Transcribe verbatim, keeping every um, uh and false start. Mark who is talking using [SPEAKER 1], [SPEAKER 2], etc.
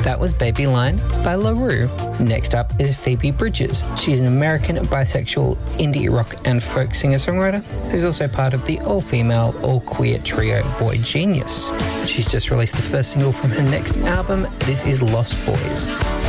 [SPEAKER 1] That was Baby Line by LaRue. Next up is Phoebe Bridgers. She's an American bisexual indie rock and folk singer-songwriter who's also part of the all-female, all-queer trio Boy Genius. She's just released the first single from her next album. This is Lost Boys.